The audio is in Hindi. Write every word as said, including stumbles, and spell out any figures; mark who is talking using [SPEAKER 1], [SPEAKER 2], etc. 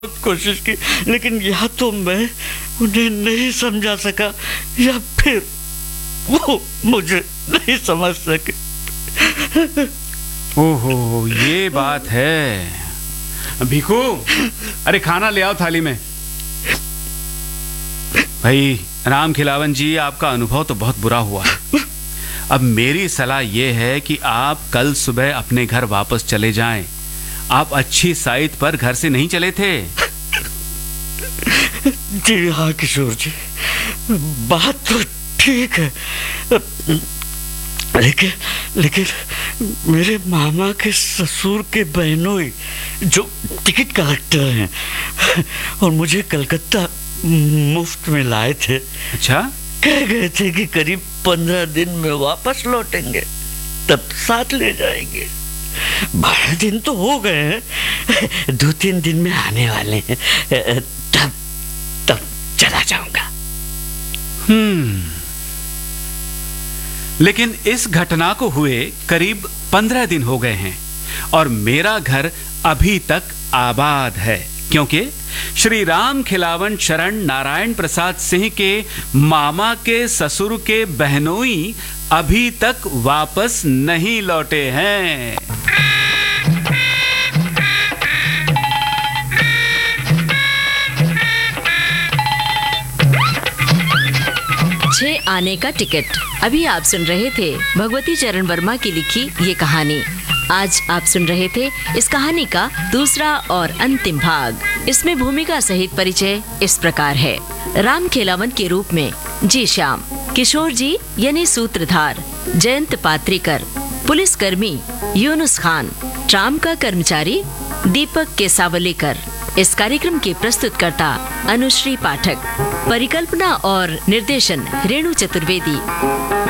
[SPEAKER 1] कोशिश की, लेकिन या तो मैं उन्हें नहीं समझा सका या फिर वो मुझे नहीं समझ सके।
[SPEAKER 2] ओहो, ये बात है। भीखू, अरे खाना ले आओ थाली में। भाई राम खिलावन जी, आपका अनुभव तो बहुत बुरा हुआ है। अब मेरी सलाह ये है कि आप कल सुबह अपने घर वापस चले जाएं। आप अच्छी साइट पर घर से नहीं चले थे।
[SPEAKER 1] जी हाँ किशोर जी, बात तो ठीक है, लेकिन लेकिन मेरे मामा के ससुर के बहनोई जो टिकट कलेक्टर हैं और मुझे कलकत्ता मुफ्त में लाए थे।
[SPEAKER 2] अच्छा?
[SPEAKER 1] कह गए थे कि करीब पंद्रह दिन में वापस लौटेंगे, तब साथ ले जाएंगे। बारह दिन तो हो गए हैं, दो तीन दिन में आने वाले हैं, तब तब चला जाऊंगा।
[SPEAKER 2] हम्म लेकिन इस घटना को हुए करीब पंद्रह दिन हो गए हैं और मेरा घर अभी तक आबाद है, क्योंकि श्री राम खिलावन शरण नारायण प्रसाद सिंह के मामा के ससुर के बहनोई अभी तक वापस नहीं लौटे हैं।
[SPEAKER 3] छह आने का टिकट। अभी आप सुन रहे थे भगवती चरण वर्मा की लिखी ये कहानी। आज आप सुन रहे थे इस कहानी का दूसरा और अंतिम भाग। इसमें भूमिका सहित परिचय इस प्रकार है। राम खेलावन के रूप में जी श्याम, किशोर जी यानी सूत्रधार जयंत पात्रिकर, पुलिसकर्मी यूनुस खान, ट्राम का कर्मचारी दीपक केसावलेकर। इस कार्यक्रम के प्रस्तुतकर्ता अनुश्री पाठक, परिकल्पना और निर्देशन रेणु चतुर्वेदी।